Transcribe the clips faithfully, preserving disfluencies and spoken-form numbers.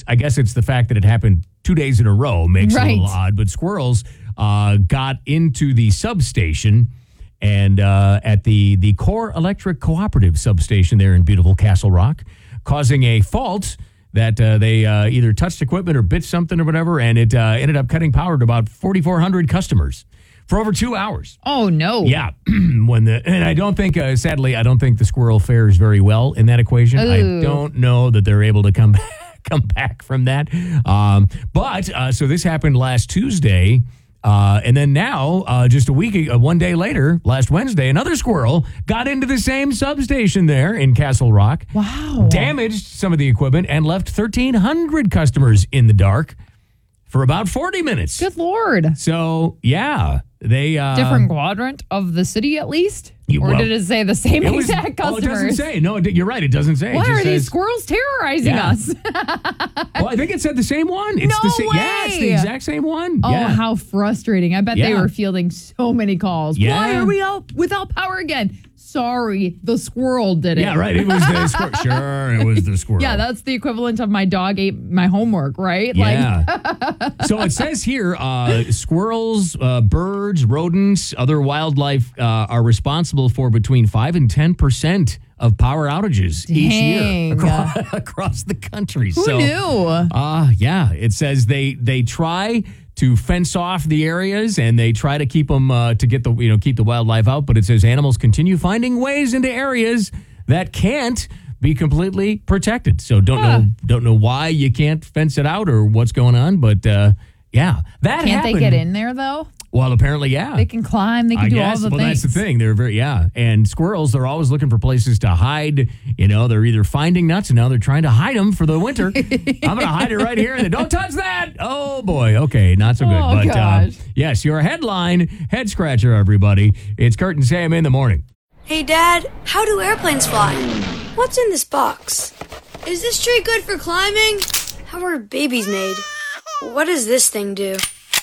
I guess it's the fact that it happened two days in a row makes Right. it a little odd. But squirrels uh, got into the substation and uh, at the, the Core Electric Cooperative substation there in beautiful Castle Rock, causing a fault that uh, they uh, either touched equipment or bit something or whatever, and it uh, ended up cutting power to about forty-four hundred customers for over two hours. Oh, no. Yeah. when the And I don't think, uh, sadly, I don't think the squirrel fares very well in that equation. Ooh. I don't know that they're able to come back, come back from that. Um, but, uh, so this happened last Tuesday. Uh, and then now, uh, just a week, uh, one day later, last Wednesday, another squirrel got into the same substation there in Castle Rock. Wow. Damaged some of the equipment and left thirteen hundred customers in the dark for about forty minutes. Good Lord. So, yeah, they... Uh, Different quadrant of the city, at least? You- or well, did it say the same it was- exact Oh, it customers? doesn't say. No, it- you're right. It doesn't say. It Why just are these says- squirrels terrorizing Yeah. us? Well, I think it said the same one. It's No the same. Yeah, it's the way. exact same one. Oh, yeah. how frustrating. I bet they Yeah. were fielding so many calls. Yeah. Why are we out without power again? Sorry, the squirrel did it. Yeah, right. It was the squirrel. Sure, it was the squirrel. Yeah, that's the equivalent of my dog ate my homework, right? Yeah. So it says here, uh, squirrels, uh, birds, rodents, other wildlife uh, are responsible for between five and ten percent of power outages each year Dang. across, across the country. Who so, knew? Uh, yeah, it says they they try to fence off the areas and they try to keep them uh, to get the you know keep the wildlife out, but it says animals continue finding ways into areas that can't be completely protected. So don't Huh. know don't know why you can't fence it out or what's going on, but uh, yeah, that Can't happened. they get in there, though? Well, apparently, yeah. They can climb. They can I do guess. all the well, things. that's the thing. They're very, yeah. And squirrels, they're always looking for places to hide. You know, they're either finding nuts and now they're trying to hide them for the winter. I'm going to hide it right here. And then, don't touch that. Oh, boy. Okay. Not so good. Oh, but, uh, gosh. yes, your headline head scratcher, everybody. It's Kurt and Sam in the morning. Hey, Dad, how do airplanes fly? What's in this box? Is this tree good for climbing? How are babies made? What does this thing do?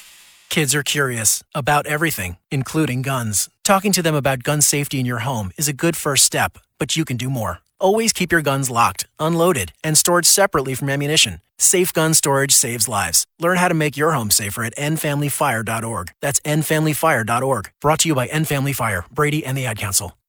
Kids are curious about everything, including guns. Talking to them about gun safety in your home is a good first step, but you can do more. Always keep your guns locked, unloaded, and stored separately from ammunition. Safe gun storage saves lives. Learn how to make your home safer at end family fire dot org. That's end family fire dot org. Brought to you by End Family Fire, Brady, and the Ad Council.